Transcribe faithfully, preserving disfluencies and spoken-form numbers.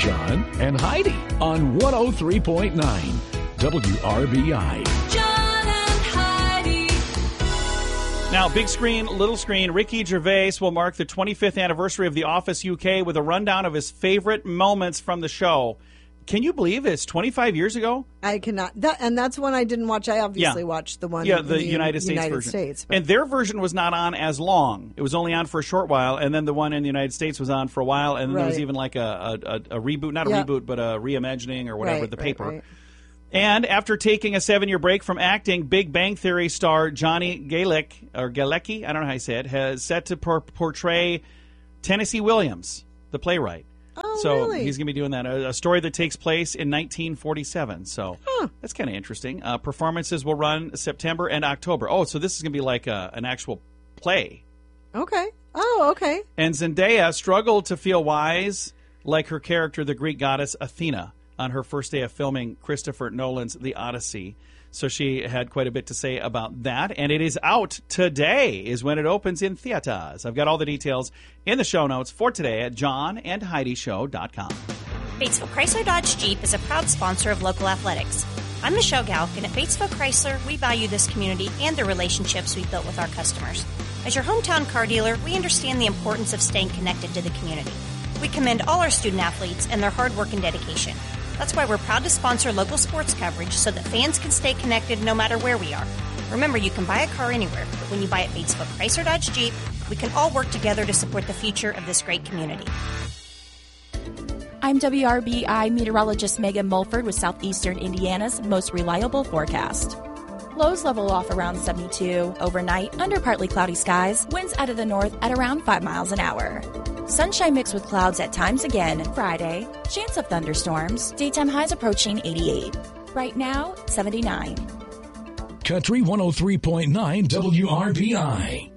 John and Heidi on one oh three point nine W R B I. John and Heidi. Now, big screen, little screen, Ricky Gervais will mark the twenty-fifth anniversary of The Office U K with a rundown of his favorite moments from the show. Can you believe it's twenty-five years ago? I cannot. That, and that's one I didn't watch. I obviously Yeah. watched the one Yeah, in the, the United States United version. States, but- and their version was not on as long. It was only on for a short while, and then the one in the United States was on for a while, and then there was Right. even like a, a, a, a reboot, not a Yeah. reboot, but a reimagining or whatever, Right, the right, paper. right. And after taking a seven-year break from acting, Big Bang Theory star Johnny Galecki, or Galecki, I don't know how you say it, has set to por- portray Tennessee Williams, the playwright. Oh, so really? he's going to be doing that. A, a story that takes place in nineteen forty-seven. So Huh. that's kind of interesting. Uh, performances will run September and October. Oh, so this is going to be like a, an actual play. Okay. Oh, okay. And Zendaya struggled to feel wise like her character, the Greek goddess Athena, on her first day of filming Christopher Nolan's The Odyssey. So she had quite a bit to say about that. And it is out today is when it opens in theaters. I've got all the details in the show notes for today at john and heidi show dot com. Batesville Chrysler Dodge Jeep is a proud sponsor of local athletics. I'm Michelle Galk, and at Batesville Chrysler, we value this community and the relationships we've built with our customers. As your hometown car dealer, we understand the importance of staying connected to the community. We commend all our student athletes and their hard work and dedication. That's why we're proud to sponsor local sports coverage so that fans can stay connected no matter where we are. Remember, you can buy a car anywhere, but when you buy at Batesville Chrysler Dodge Jeep, we can all work together to support the future of this great community. I'm W R B I meteorologist Megan Mulford with Southeastern Indiana's most reliable forecast. Lows level off around seventy-two. Overnight, under partly cloudy skies. Winds out of the north at around five miles an hour. Sunshine mixed with clouds at times again. Friday, chance of thunderstorms. Daytime highs approaching eighty-eight. Right now, seventy-nine. Country one oh three point nine W R B I.